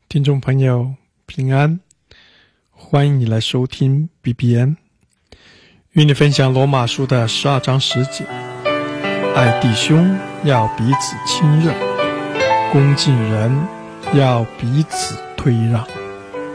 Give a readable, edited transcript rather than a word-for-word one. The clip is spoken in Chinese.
听众朋友平安，欢迎你来收听 BBN， 与你分享罗马书的12章10节，爱弟兄要彼此亲热，恭敬人要彼此推让。